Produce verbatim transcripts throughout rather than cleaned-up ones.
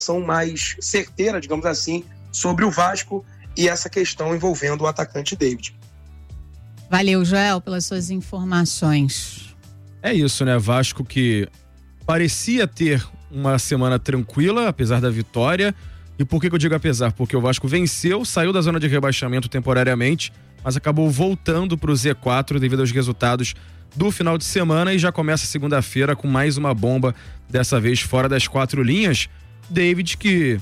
mais certeira, digamos assim, sobre o Vasco e essa questão envolvendo o atacante David. Valeu, Joel, pelas suas informações. É isso, né? Vasco que parecia ter uma semana tranquila, apesar da vitória. E por que que eu digo apesar? Porque o Vasco venceu, saiu da zona de rebaixamento temporariamente, mas acabou voltando para o Z quatro devido aos resultados do final de semana e já começa segunda-feira com mais uma bomba, dessa vez fora das quatro linhas. David, que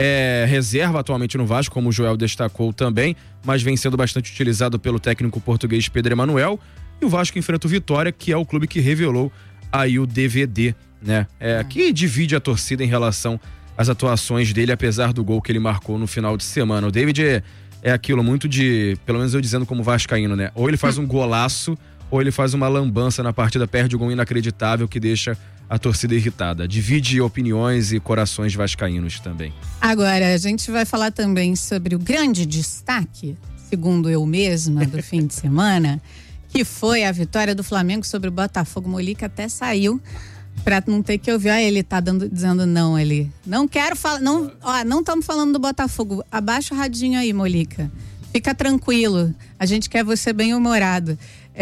é reserva atualmente no Vasco, como o Joel destacou também, mas vem sendo bastante utilizado pelo técnico português Pedro Emanuel. E o Vasco enfrenta o Vitória, que é o clube que revelou aí o D V D, né? É, que divide a torcida em relação às atuações dele, apesar do gol que ele marcou no final de semana. O David é, é aquilo muito de, pelo menos eu dizendo como vascaíno, né? Ou ele faz um golaço, ou ele faz uma lambança na partida, perde um gol inacreditável que deixa a torcida irritada. Divide opiniões e corações vascaínos também. Agora, a gente vai falar também sobre o grande destaque, segundo eu mesma, do fim de semana, que foi a vitória do Flamengo sobre o Botafogo. Molica até saiu pra não ter que ouvir. Ah, ele tá dando, dizendo não ali. Não quero falar, não, ó, não estamos falando do Botafogo. Abaixa o radinho aí, Molica. Fica tranquilo. A gente quer você bem humorado.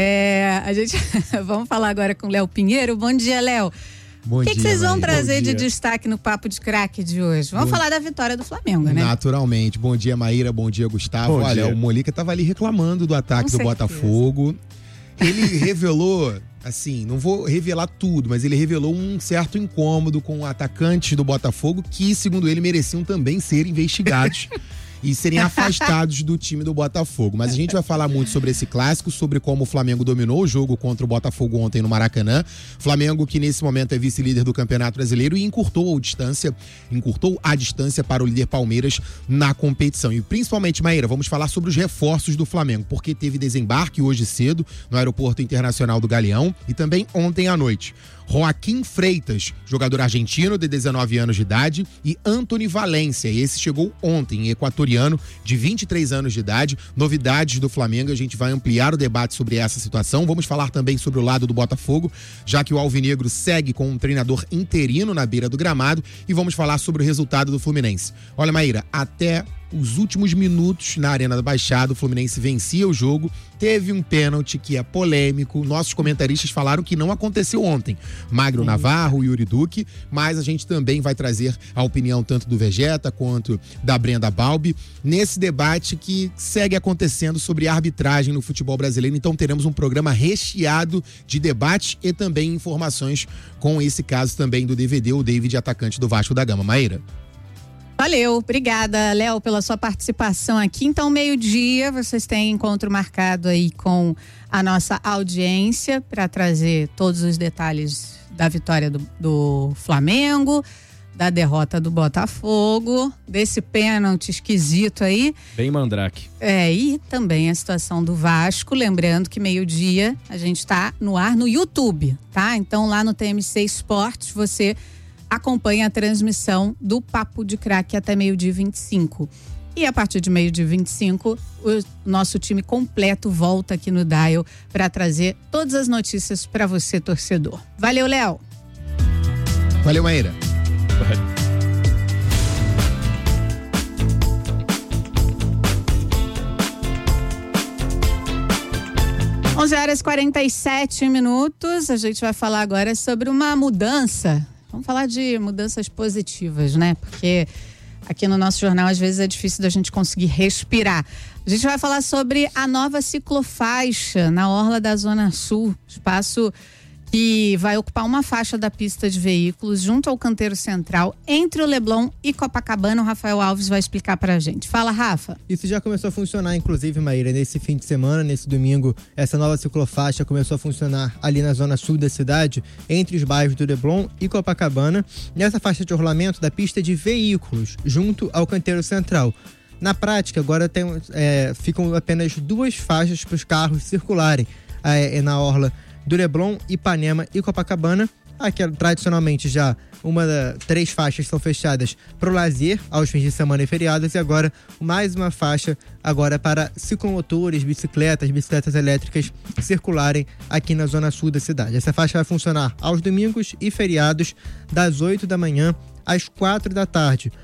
É, a gente vamos falar agora com o Léo Pinheiro. Bom dia, Léo. Bom o que, dia, que vocês vão Maíra. trazer Bom de dia. destaque no Papo de Craque de hoje? Vamos Bom... falar da vitória do Flamengo, né? Naturalmente. Bom dia, Maíra. Bom dia, Gustavo. Bom Olha, dia. o Molica tava ali reclamando do ataque Com do certeza. Botafogo. Ele revelou, assim, não vou revelar tudo, mas ele revelou um certo incômodo com atacantes do Botafogo que, segundo ele, mereciam também ser investigados e serem afastados do time do Botafogo. Mas a gente vai falar muito sobre esse clássico, sobre como o Flamengo dominou o jogo contra o Botafogo ontem no Maracanã. Flamengo que nesse momento é vice-líder do Campeonato Brasileiro e encurtou a distância, encurtou a distância para o líder Palmeiras na competição. E principalmente, Maíra, vamos falar sobre os reforços do Flamengo, porque teve desembarque hoje cedo no Aeroporto Internacional do Galeão e também ontem à noite. Joaquim Freitas, jogador argentino de dezenove anos de idade, e Antony Valência, esse chegou ontem, equatoriano de vinte e três anos de idade. Novidades do Flamengo, a gente vai ampliar o debate sobre essa situação. Vamos falar também sobre o lado do Botafogo, já que o Alvinegro segue com um treinador interino na beira do gramado, e vamos falar sobre o resultado do Fluminense. Olha, Maíra, até os últimos minutos na Arena da Baixada, o Fluminense vencia o jogo, teve um pênalti que é polêmico, nossos comentaristas falaram que não aconteceu ontem, Magro Navarro e Yuri Duque, mas a gente também vai trazer a opinião tanto do Vegeta quanto da Brenda Balbi, nesse debate que segue acontecendo sobre arbitragem no futebol brasileiro. Então teremos um programa recheado de debates e também informações com esse caso também do D V D, o David, atacante do Vasco da Gama. Maíra. Valeu, obrigada, Léo, pela sua participação aqui. Então, meio-dia, vocês têm encontro marcado aí com a nossa audiência para trazer todos os detalhes da vitória do, do Flamengo, da derrota do Botafogo, desse pênalti esquisito aí. Bem mandrake. É, e também a situação do Vasco. Lembrando que meio-dia a gente está no ar no YouTube, tá? Então, lá no T M C Esportes, você acompanha a transmissão do Papo de Craque até meio-dia e vinte e cinco. E a partir de meio-dia e vinte e cinco, o nosso time completo volta aqui no Dial para trazer todas as notícias para você, torcedor. Valeu, Léo. Valeu, Maíra. onze horas e quarenta e sete minutos. A gente vai falar agora sobre uma mudança. Vamos falar de mudanças positivas, né? Porque aqui no nosso jornal, às vezes, é difícil da gente conseguir respirar. A gente vai falar sobre a nova ciclofaixa na orla da Zona Sul, espaço que vai ocupar uma faixa da pista de veículos junto ao canteiro central, entre o Leblon e Copacabana. O Rafael Alves vai explicar pra gente. Fala, Rafa. Isso já começou a funcionar, inclusive, Maíra, nesse fim de semana, nesse domingo. Essa nova ciclofaixa começou a funcionar ali na zona sul da cidade, entre os bairros do Leblon e Copacabana, nessa faixa de orlamento da pista de veículos, junto ao canteiro central. Na prática, agora tem, é, ficam apenas duas faixas para os carros circularem é, na orla do Leblon, Ipanema e Copacabana. Aqui, tradicionalmente, já uma da, três faixas são fechadas para o lazer aos fins de semana e feriados, e agora mais uma faixa agora para ciclomotores, bicicletas, bicicletas elétricas circularem aqui na zona sul da cidade. Essa faixa vai funcionar aos domingos e feriados, das oito da manhã às quatro da tarde.